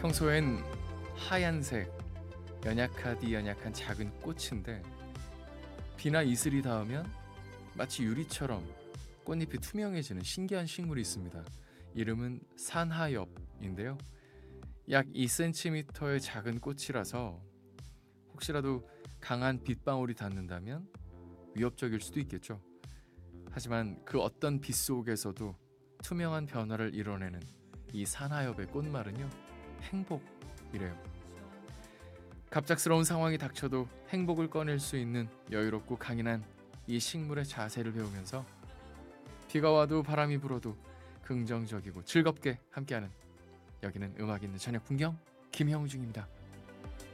평소엔 하얀색, 연약하디 연약한 작은 꽃인데 비나 이슬이 닿으면 마치 유리처럼 꽃잎이 투명해지는 신기한 식물이 있습니다. 이름은 산하엽인데요. 약 2cm의 작은 꽃이라서 혹시라도 강한 빗방울이 닿는다면 위협적일 수도 있겠죠. 하지만 그 어떤 빛 속에서도 투명한 변화를 이뤄내는 이 산하엽의 꽃말은요, 행복이래요. 갑작스러운 상황이 닥쳐도 행복을 꺼낼 수 있는 여유롭고 강인한 이 식물의 자세를 배우면서 비가 와도 바람이 불어도 긍정적이고 즐겁게 함께하는, 여기는 음악 있는 저녁 풍경 김형중입니다.